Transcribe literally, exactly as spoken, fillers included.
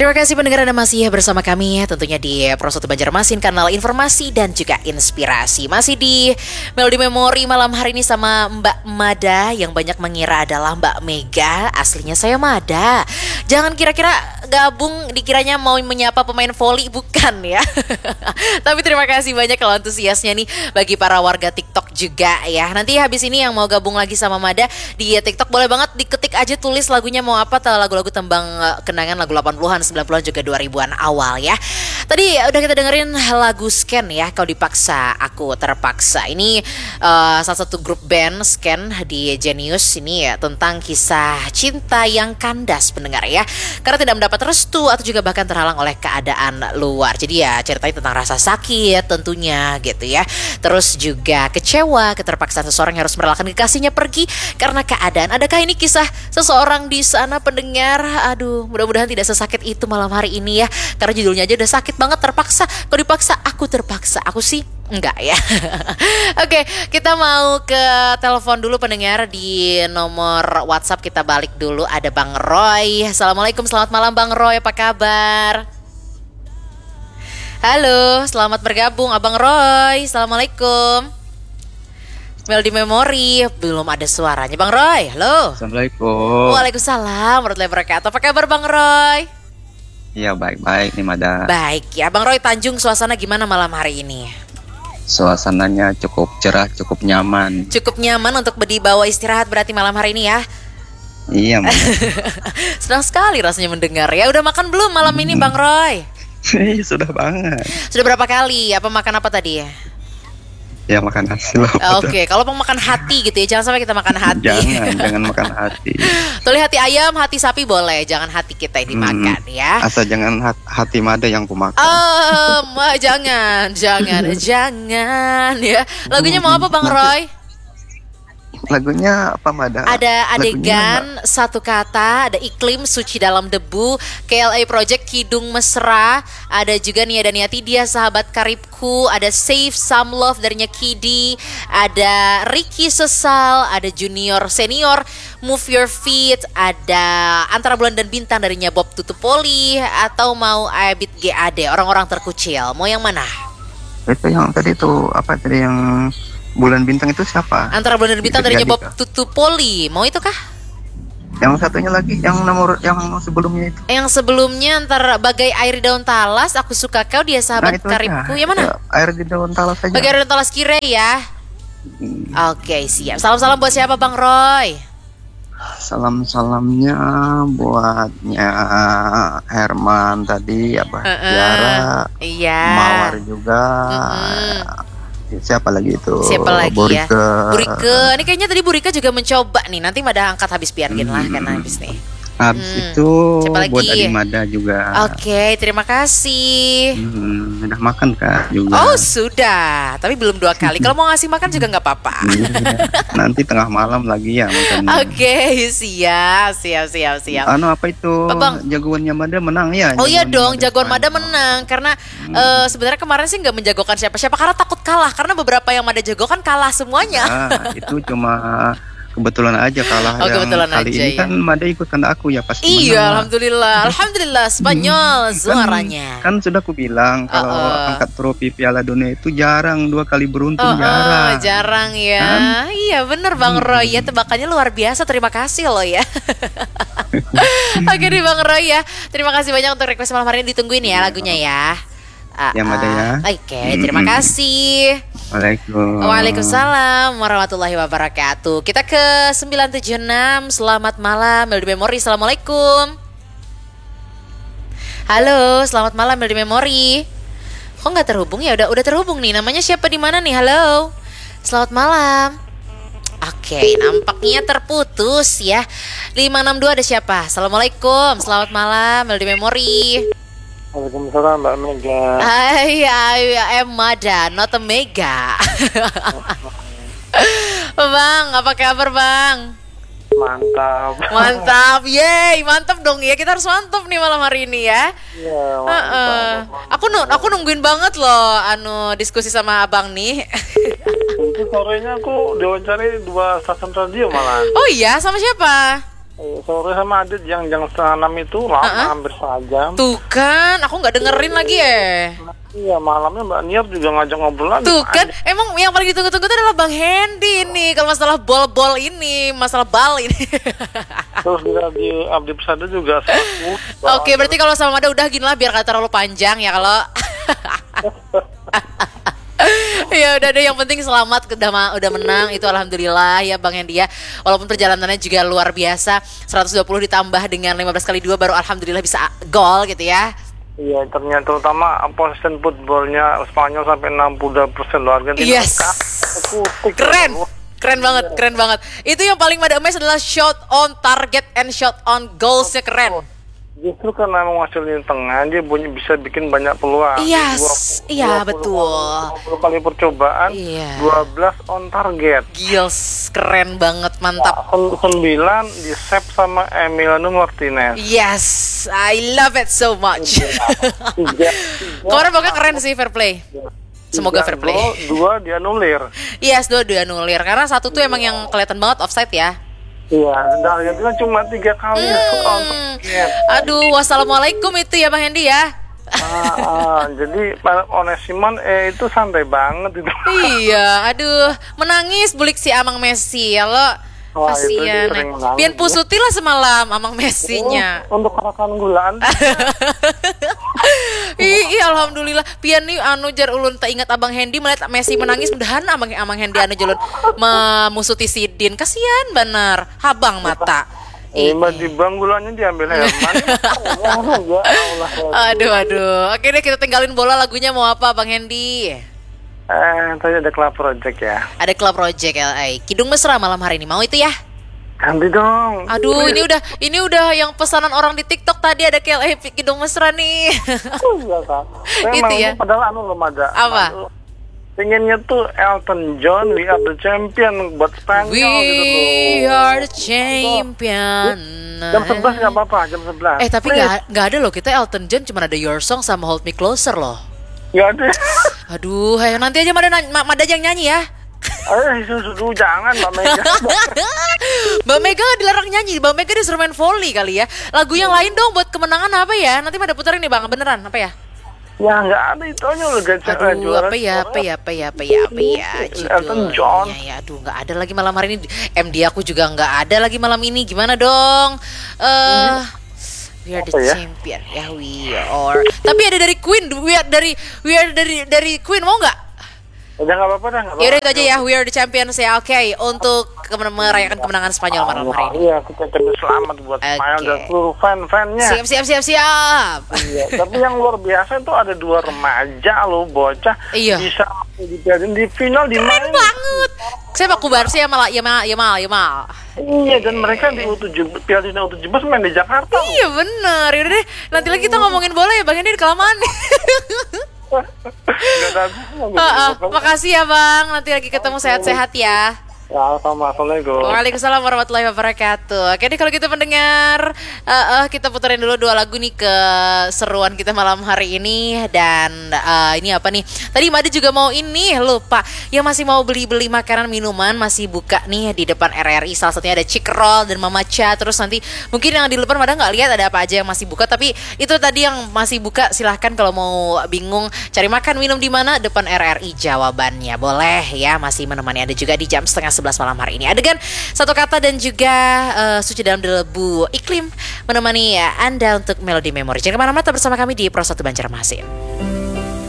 Terima kasih pendengar Anda masih bersama kami ya, tentunya di Pro satu Banjarmasin, kanal informasi dan juga inspirasi. Masih di Melodi Memori malam hari ini sama Mbak Mada yang banyak mengira adalah Mbak Mega. Aslinya saya Mada. Jangan kira-kira gabung dikiranya mau menyapa pemain voli, bukan ya. Tapi terima kasih banyak kalau antusiasnya nih bagi para warga TikTok juga ya. Nanti habis ini yang mau gabung lagi sama Mada di TikTok boleh banget diketik aja, tulis lagunya mau apa, lagu-lagu tembang kenangan lagu delapan puluhan, sembilan puluhan juga dua ribuan awal ya. Tadi udah kita dengerin lagu Scan ya, Kau Dipaksa Aku Terpaksa. Ini uh, salah satu grup band Scan di Genius ini ya, tentang kisah cinta yang kandas pendengar ya. Karena tidak mendapat restu atau juga bahkan terhalang oleh keadaan luar. Jadi ya ceritanya tentang rasa sakit tentunya gitu ya. Terus juga kecewa, keterpaksaan seseorang yang harus merelakan kekasihnya pergi karena keadaan. Adakah ini kisah seseorang di sana pendengar? Aduh, mudah-mudahan tidak sesakit itu malam hari ini ya. Karena judulnya aja udah sakit banget, terpaksa. Kau dipaksa, aku terpaksa. Aku sih enggak ya. Oke, kita mau ke telepon dulu pendengar. Di nomor WhatsApp kita balik dulu. Ada Bang Roy. Assalamualaikum, selamat malam Bang Roy, apa kabar? Halo, selamat bergabung Abang Roy. Assalamualaikum. Melodi Memori, belum ada suaranya Bang Roy. Halo. Assalamualaikum. Waalaikumsalam warahmatullahi wabarakatuh. Apa kabar Bang Roy? Iya, baik-baik nih Mada. Baik ya Bang Roy, Tanjung suasana gimana malam hari ini? Suasananya cukup cerah, cukup nyaman. Cukup nyaman untuk dibawa istirahat berarti malam hari ini ya? Iya Mada. Senang sekali rasanya mendengar ya. Udah makan belum malam ini Bang Roy? Sudah banget. Sudah berapa kali? Apa makan apa tadi ya? Ya makan nasi lah. Oke, okay. Kalau mau makan hati gitu ya, jangan sampai kita makan hati. Jangan, jangan makan hati. Tulis hati ayam, hati sapi boleh, jangan hati kita yang dimakan hmm, ya. Asal jangan hati Mada yang kumakan. Oh, ma, jangan, jangan, jangan ya. Lagunya mau apa Bang Roy? Lagunya apa Mada? Ada adegan, satu kata, ada iklim, suci dalam debu, K L A Project, Kidung Mesra, ada juga Nia dan Niati, Dia Sahabat Karibku, ada Save Some Love darinya Kidi, ada Ricky Sesal, ada Junior Senior, Move Your Feet, ada Antara Bulan dan Bintang darinya Bob Tutupoli, atau mau Abit G A D, Orang-orang Terkucil. Mau yang mana? Itu yang tadi tuh, apa tadi yang Bulan Bintang itu siapa? Antara Bulan dan Bintang darinya Bob Tutupoli. Mau itu kah? Yang satunya lagi, yang nomor yang sebelumnya itu. Yang sebelumnya antara Bagai Air di Daun Talas, Aku Suka Kau, Dia Sahabat nah, Karibku. Yang mana? Ya, Air di Daun Talas saja. Bagai Air di Daun Talas Kire ya. Hmm. Oke, siap. Salam-salam buat siapa Bang Roy? Salam-salamnya buatnya Herman tadi, apa? Uh-uh. Tiara, iya. Mawar juga. Uh-uh. Siapa lagi itu? Siapa lagi Burike. ya? Burike. Ini kayaknya tadi Burike juga mencoba nih. Nanti Mada angkat habis biarin lah, hmm. karena habis nih. Habis hmm. itu siapa buat lagi? Adi Mada juga. Oke, okay, terima kasih. Hmm, udah makan Kak juga. Oh sudah, tapi belum dua kali. Kalau mau ngasih makan juga nggak apa-apa. Nanti tengah malam lagi ya makan. Oke, okay, siap, siap, siap, siap. Anu apa itu? Bang. Jagoannya Mada menang ya? Oh iya dong, jagoan Mada menang. Karena hmm. uh, sebenarnya kemarin sih nggak menjagokan siapa-siapa karena takut kalah. Karena beberapa yang Mada jagokan kalah semuanya. Nah, itu cuma kebetulan aja kalah. Oh, yang kebetulan kali aja, ini ya. Kan Mada ikutkan aku ya pasti. Iya, menang. alhamdulillah, alhamdulillah Spanyol kan, suaranya. Kan sudah aku bilang kalau uh, uh. angkat trofi Piala Dunia itu jarang, dua kali beruntun uh, uh, jarang. Jarang ya. Kan? Iya bener Bang Roy ya, tebakannya luar biasa. Terima kasih loh ya. Oke nih Bang Roy ya. Terima kasih banyak untuk request malam hari ini, ditungguin ya lagunya ya. Uh, ya Mada ya. Oke, okay, terima kasih. Waalaikumsalam. Waalaikumsalam warahmatullahi wabarakatuh. Kita ke sembilan tujuh enam. Selamat malam Melodi Memori. Assalamualaikum. Halo, selamat malam Melodi Memori. Kok nggak terhubung ya? Udah udah terhubung nih. Namanya siapa di mana nih? Halo. Selamat malam. Oke, okay, nampaknya terputus ya. lima enam dua ada siapa? Assalamualaikum. Selamat malam Melodi Memori. Waalaikumsalam Mbak Mega. Hai, I am Mada, not a Mega. Bang, apa kabar Bang? Mantap. Mantap, yeay, mantap dong ya. Kita harus mantap nih malam hari ini ya. Iya, mantap. Uh-uh. Aku nu- aku nungguin banget loh, anu diskusi sama abang nih. Itu sorenya aku diwawancari dua stasiun radio malah. Oh iya, sama siapa? Eh, sore sama Adit yang jam setengah enam itu lama, Uh-uh. hampir setengah jam. Tuh kan, aku nggak dengerin lagi ya. Iya, malamnya Mbak Niar juga ngajak ngobrolan. Tuh kan, emang yang paling ditunggu-tunggu itu adalah Bang Hendy nih. Kalau masalah bol-bol ini, masalah bal ini. Terus di radio Abdi Pesada juga satu. Oke, berarti kalau sama Mada udah gini lah biar gak terlalu panjang ya kalau. Ya udah deh, yang penting selamat, udah ma- udah menang itu alhamdulillah ya Bang Hendy ya. Walaupun perjalanannya juga luar biasa, seratus dua puluh ditambah dengan lima belas kali dua baru alhamdulillah bisa gol gitu ya. Iya, ternyata terutama possession footballnya Spanyol sampai enam puluh dua persen loh. Argentina. Yes. Keren. Keren banget, keren banget. Itu yang paling Mada emes adalah shot on target and shot on goalsnya keren. Justru karena menghasilkan tengah dia punya bisa bikin banyak peluang. Yes, dua puluh, iya dua puluh betul. dua puluh kali percobaan, Iya. dua belas on target. Gils, keren banget, mantap. sembilan di save sama Emiliano Martinez. Yes, I love it so much. Tiga, Kemarin pokoknya keren sih, fair play. Semoga fair play. Gol, dua dianulir. Yes, dua dua nulir karena satu tuh emang yang kelihatan banget offside ya. Iya, dan Argentina cuma tiga kali shoot on Hmm. target. Aduh, wassalamualaikum itu ya Bang Hendy ya. Ah, ah, jadi Onesimon eh itu santai banget itu. Iya, aduh, menangis bulik si Amang Messi ya lo. Wah, itu dia Kasian. sering menangis, Pian ya. pusuti lah semalam Amang Messinya. Oh, untuk karakan gulaan. Ih, ih, alhamdulillah. Pian nih anu jar ulun tak ingat Abang Hendy melihat Messi menangis mudahan Abang Amang Hendy anu jalun memusuti Sidin. Kasihan bener. Habang mata. Eh, Ih, Mbak, di bang gulanya diambil Herman. Ya Allah. aduh, aduh. Oke deh, kita tinggalin bola, lagunya mau apa Bang Hendy? Eh, tadi ada Club Project ya. Ada Club Project L A. Kidung Mesra malam hari ini, mau itu ya? Ganti dong. Aduh, ini udah ini udah yang pesanan orang di TikTok tadi ada K L A Kidung Mesra nih. Oh, iya, Kak. Saya Itu mau- ya. Padahal anu belum ada. Apa? Anu, pengennya tuh Elton John, We Are the Champion buat Spanyol We gitu tuh. are the champion. Jam sebelas nggak apa-apa, jam sebelas. Eh tapi nggak nggak ada loh, kita Elton John cuma ada Your Song sama Hold Me Closer loh. Nggak ada. Aduh, ayo nanti aja Mada, nany- Ma- Mada yang nyanyi ya. Eh, susu jangan Mbak Mega. Mbak Mega nggak dilarang nyanyi, Mbak Mega disuruh main volley kali ya. Lagu yang lain dong buat kemenangan apa ya? Nanti Mada puterin nih Bang, beneran apa ya? Ya nggak ada itu aja loh gacor. Aduh, apa ya, apa ya, apa ya, apa ya, apa ya, Elton John. judulnya ya. Aduh, nggak ada lagi malam hari ini. M D aku juga nggak ada lagi malam ini. Gimana dong? Eh, We are the Apa ya? champion. Ya, we are. Tapi ada dari Queen. We are dari We are dari dari Queen, mau nggak? Udah nggak apa-apa dah. nggak Ya udah apa-apa. itu aja ya. We are the champions ya. Oke, untuk kemen- merayakan kemenangan Spanyol malam hari ini. Iya, kita ucapin selamat buat Spanyol Oke. dan seluruh fan-fannya. Siap, siap, siap, siap. Iya, tapi yang luar biasa itu ada dua remaja loh, bocah Iya. bisa dipiarin di final di Keren banget. Saya Pak Kubar sih ya malah ya mal, ya mal, ya mal. Iya, dan mereka di U tujuh belas Piala Dunia U tujuh belas main di Jakarta. Iya bener, yaudah deh. Nanti lagi kita ngomongin bola ya Bang Hendy, kelamaan nih. Enggak ada habisnya gitu. Ah, ah, makasih ya Bang, nanti lagi ketemu sehat-sehat ya. Ya, sama. Assalamualaikum. Waalaikumsalam warahmatullahi wabarakatuh. Oke deh kalau gitu pendengar, eh, eh, kita puterin dulu dua lagu nih ke seruan kita malam hari ini. Dan eh, ini apa nih? Tadi Mada juga mau ini, lupa. Yang masih mau beli-beli makanan minuman masih buka nih di depan R R I. Salah satunya ada Chick Roll dan Mama Cha. Terus nanti mungkin yang di depan Mada nggak lihat ada apa aja yang masih buka. Tapi itu tadi yang masih buka, silahkan kalau mau bingung cari makan minum di mana, depan R R I jawabannya. Boleh ya, masih menemani Anda juga di jam setengah sebelas malam hari ini. Adegan satu kata dan juga uh, suci dalam debu iklim menemani ya Anda untuk Melodi Memori. Jangan kemana-mana, tetap bersama kami di Pro satu Banjarmasin.